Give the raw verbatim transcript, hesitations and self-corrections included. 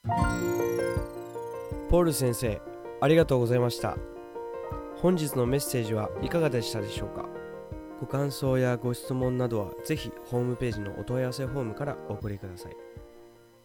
ポール先生、ありがとうございました。本日のメッセージはいかがでしたでしょうか。ご感想やご質問などはぜひホームページのお問い合わせフォームからお送りください。